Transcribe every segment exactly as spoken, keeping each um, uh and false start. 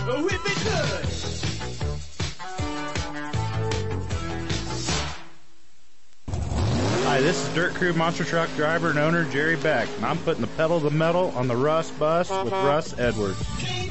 Whip it good. Hi, this is Dirt Crew Monster Truck driver and owner Jerry Beck, and I'm putting the pedal to the metal on the Russ Bus with Russ Edwards.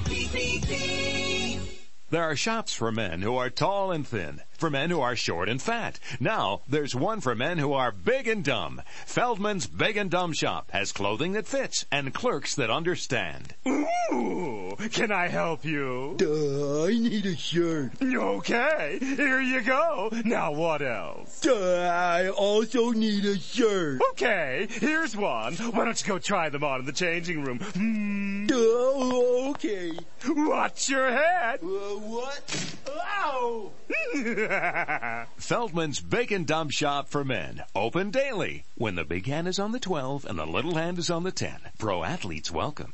There are shops for men who are tall and thin, for men who are short and fat. Now, there's one for men who are big and dumb. Feldman's Big and Dumb Shop has clothing that fits and clerks that understand. Ooh, can I help you? Duh, I need a shirt. Okay, here you go. Now what else? Duh, I also need a shirt. Okay, here's one. Why don't you go try them on in the changing room? Hmm. Duh, okay. Watch your head. Uh, what? Ow! Feldman's Big and Dumb Shop for men. Open daily. When the big hand is on the twelve and the little hand is on the ten. Pro athletes welcome.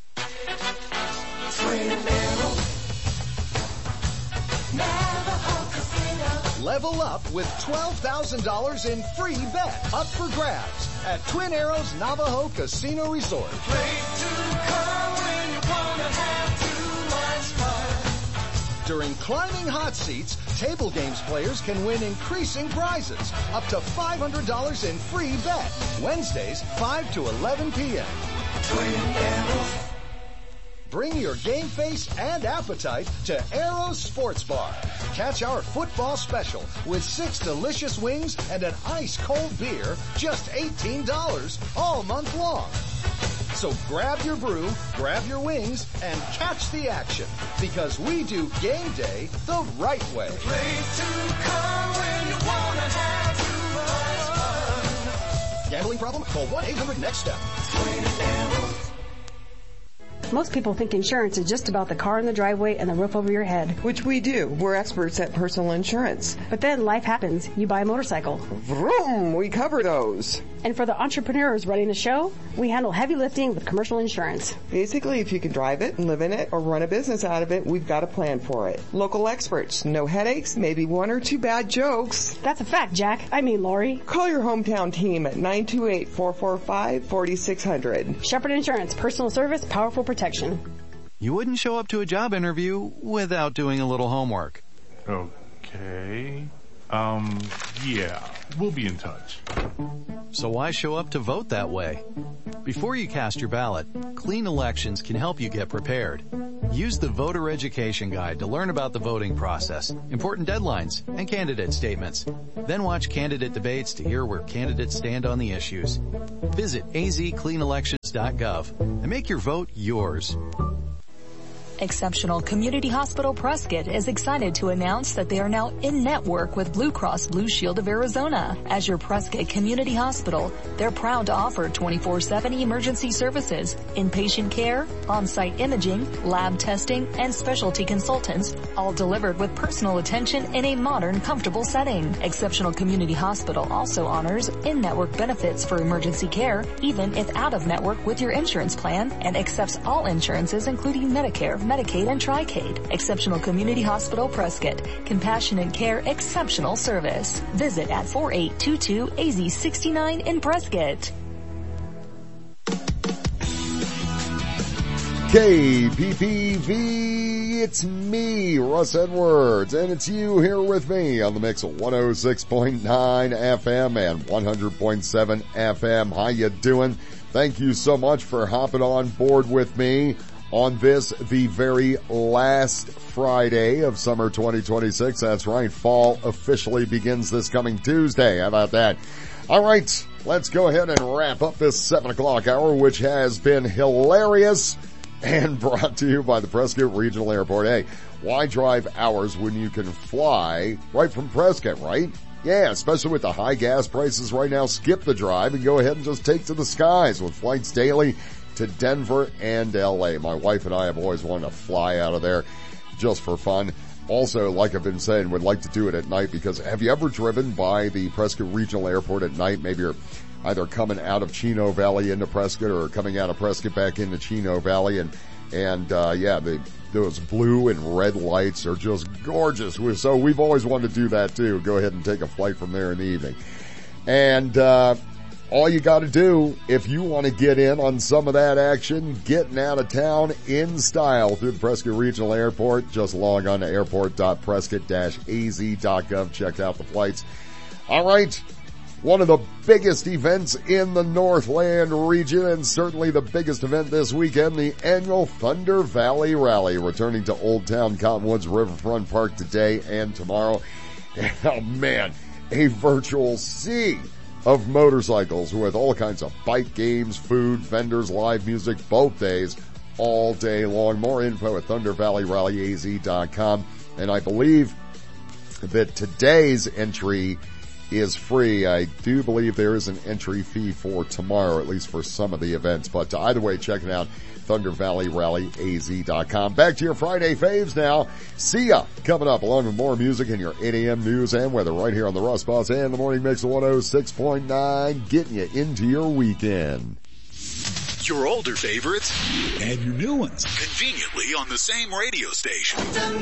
Level up with twelve thousand dollars in free bet up for grabs at Twin Arrows Navajo Casino Resort. Play to come when you wanna have too much fun. During climbing hot seats, table games players can win increasing prizes, up to five hundred dollars in free bet. Wednesdays, five to eleven p.m. Twin Arrows. Bring your game face and appetite to Arrows Sports Bar. Catch our football special with six delicious wings and an ice-cold beer, just eighteen dollars all month long. So grab your brew, grab your wings, and catch the action, because we do game day the right way. Place to come when you wanna have too much fun. Gambling problem? Call one eight hundred next step. Most people think insurance is just about the car in the driveway and the roof over your head. Which we do. We're experts at personal insurance. But then life happens. You buy a motorcycle. Vroom! We cover those. And for the entrepreneurs running the show, we handle heavy lifting with commercial insurance. Basically, if you can drive it and live in it or run a business out of it, we've got a plan for it. Local experts. No headaches, maybe one or two bad jokes. That's a fact, Jack. I mean, Lori. Call your hometown team at nine two eight, four four five, four six zero zero. Shepherd Insurance. Personal service, powerful protection. You wouldn't show up to a job interview without doing a little homework. Okay. Um, yeah, we'll be in touch. So why show up to vote that way? Before you cast your ballot, Clean Elections can help you get prepared. Use the Voter Education Guide to learn about the voting process, important deadlines, and candidate statements. Then watch candidate debates to hear where candidates stand on the issues. Visit a z clean elections dot gov and make your vote yours. Exceptional Community Hospital Prescott is excited to announce that they are now in network with Blue Cross Blue Shield of Arizona. As your Prescott Community Hospital, they're proud to offer twenty-four seven emergency services, inpatient care, on-site imaging, lab testing, and specialty consultants, all delivered with personal attention in a modern, comfortable setting. Exceptional Community Hospital also honors in-network benefits for emergency care, even if out-of-network with your insurance plan, and accepts all insurances including Medicare, Medicaid, and Tricade. Exceptional Community Hospital Prescott. Compassionate care, exceptional service. Visit at forty-eight twenty-two A Z sixty-nine in Prescott. K P P V, it's me, Russ Edwards, and it's you here with me on the mix of one oh six point nine F M and one hundred point seven F M. How you doing? Thank you so much for hopping on board with me on this, the very last Friday of summer twenty twenty-six. That's right, fall officially begins this coming Tuesday. How about that? All right, let's go ahead and wrap up this seven o'clock hour, which has been hilarious and brought to you by the Prescott Regional Airport. Hey, why drive hours when you can fly right from Prescott, right? Yeah, especially with the high gas prices right now. Skip the drive and go ahead and just take to the skies with flights daily to Denver and L A. My wife and I have always wanted to fly out of there just for fun. Also, like I've been saying, would like to do it at night, because have you ever driven by the Prescott Regional Airport at night? Maybe you're either coming out of Chino Valley into Prescott or coming out of Prescott back into Chino Valley, and and uh yeah, the, those blue and red lights are just gorgeous. So we've always wanted to do that too. Go ahead and take a flight from there in the evening. And uh all you got to do, if you want to get in on some of that action, getting out of town in style through the Prescott Regional Airport, just log on to airport dot prescott dash a z dot gov. Check out the flights. All right. One of the biggest events in the Northland region, and certainly the biggest event this weekend, the annual Thunder Valley Rally, returning to Old Town Cottonwoods Riverfront Park today and tomorrow. Oh man, a virtual sea of motorcycles with all kinds of bike games, food, vendors, live music, both days, all day long. More info at thunder valley rally a z dot com. And I believe that today's entry is free. I do believe there is an entry fee for tomorrow, at least for some of the events. But either way, check it out, thunder valley rally a z dot com. Back to your Friday faves now. See ya coming up, along with more music in your eight a.m. news and weather right here on the Russ Bus and the Morning Mix of one oh six point nine, getting you into your weekend. Your older favorites and your new ones conveniently on the same radio station.